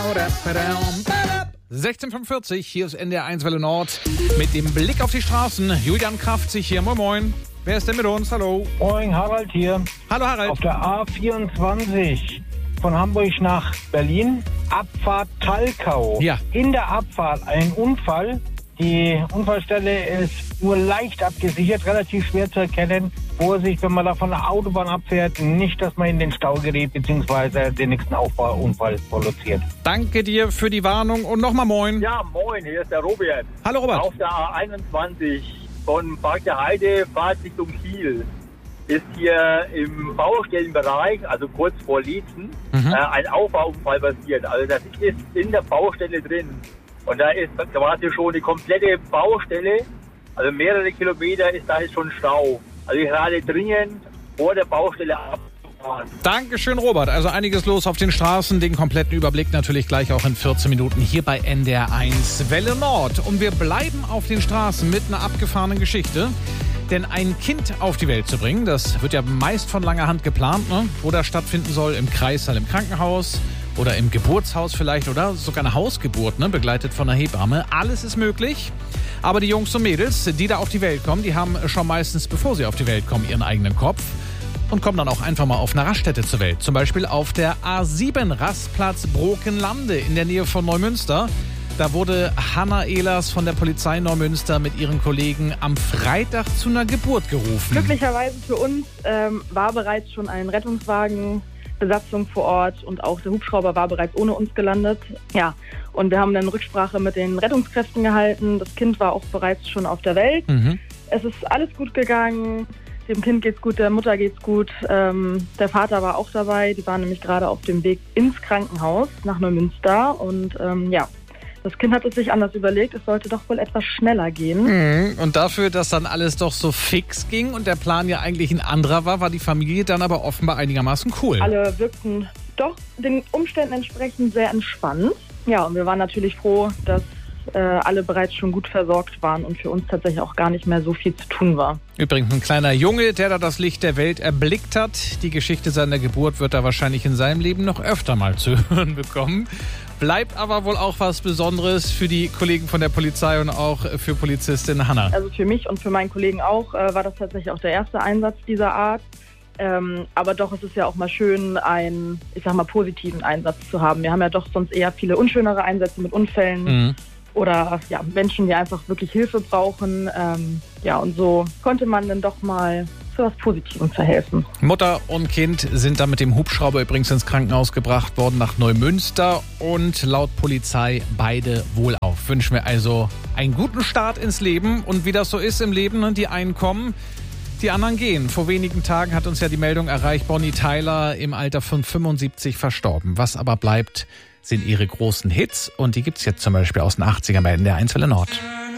16:45, hier ist NDR 1 Welle Nord mit dem Blick auf die Straßen. Julian Kraft sich hier. Moin Moin. Wer ist denn mit uns? Hallo. Moin, Harald hier. Hallo Harald. Auf der A24 von Hamburg nach Berlin, Abfahrt Talkau. Ja. In der Abfahrt ein Unfall. Die Unfallstelle ist nur leicht abgesichert, relativ schwer zu erkennen. Vorsicht, wenn man da von der Autobahn abfährt, nicht, dass man in den Stau gerät, beziehungsweise den nächsten Unfall produziert. Danke dir für die Warnung und nochmal Moin. Ja, moin, hier ist der Robert. Hallo Robert. Auf der A21 von Park der Heide, Fahrtrichtung Kiel, ist hier im Baustellenbereich, also kurz vor Lietzen, ein Auffahrunfall passiert. Also das ist in der Baustelle drin. Und da ist quasi schon die komplette Baustelle, also mehrere Kilometer ist da jetzt schon Stau. Also ich rate dringend vor der Baustelle abzufahren. Dankeschön, Robert. Also einiges los auf den Straßen. Den kompletten Überblick natürlich gleich auch in 14 Minuten hier bei NDR 1 Welle Nord. Und wir bleiben auf den Straßen mit einer abgefahrenen Geschichte. Denn ein Kind auf die Welt zu bringen, das wird ja meist von langer Hand geplant, ne? Wo das stattfinden soll, im Kreissaal, im Krankenhaus oder im Geburtshaus vielleicht oder sogar eine Hausgeburt, ne? Begleitet von einer Hebamme. Alles ist möglich. Aber die Jungs und Mädels, die da auf die Welt kommen, die haben schon meistens, bevor sie auf die Welt kommen, ihren eigenen Kopf und kommen dann auch einfach mal auf einer Raststätte zur Welt. Zum Beispiel auf der A7 Rastplatz Brokenlande in der Nähe von Neumünster. Da wurde Hanna Ehlers von der Polizei Neumünster mit ihren Kollegen am Freitag zu einer Geburt gerufen. Glücklicherweise für uns war bereits schon ein Rettungswagen, Besatzung vor Ort und auch der Hubschrauber war bereits ohne uns gelandet. Ja, und wir haben dann Rücksprache mit den Rettungskräften gehalten. Das Kind war auch bereits schon auf der Welt. Es ist alles gut gegangen. Dem Kind geht's gut, der Mutter geht's gut. Der Vater war auch dabei. Die waren nämlich gerade auf dem Weg ins Krankenhaus nach Neumünster. Und das Kind hat es sich anders überlegt. Es sollte doch wohl etwas schneller gehen. Und dafür, dass dann alles doch so fix ging und der Plan ja eigentlich ein anderer war, war die Familie dann aber offenbar einigermaßen cool. Alle wirkten doch den Umständen entsprechend sehr entspannt. Ja, und wir waren natürlich froh, dass alle bereits schon gut versorgt waren und für uns tatsächlich auch gar nicht mehr so viel zu tun war. Übrigens ein kleiner Junge, der da das Licht der Welt erblickt hat. Die Geschichte seiner Geburt wird er wahrscheinlich in seinem Leben noch öfter mal zu hören bekommen. Bleibt aber wohl auch was Besonderes für die Kollegen von der Polizei und auch für Polizistin Hanna. Also für mich und für meinen Kollegen auch war das tatsächlich auch der erste Einsatz dieser Art. Aber doch, es ist ja auch mal schön, einen, ich sag mal, positiven Einsatz zu haben. Wir haben ja doch sonst eher viele unschönere Einsätze mit Unfällen. Oder ja, Menschen, die einfach wirklich Hilfe brauchen. Und so konnte man dann doch mal zu was Positivem verhelfen. Mutter und Kind sind dann mit dem Hubschrauber übrigens ins Krankenhaus gebracht worden nach Neumünster und laut Polizei beide wohlauf. Wünschen wir also einen guten Start ins Leben und wie das so ist im Leben, die einen kommen, die anderen gehen. Vor wenigen Tagen hat uns ja die Meldung erreicht, Bonnie Tyler im Alter von 75 verstorben. Was aber bleibt, sind ihre großen Hits und die gibt's jetzt zum Beispiel aus den 80ern bei NDR 1 Welle Nord.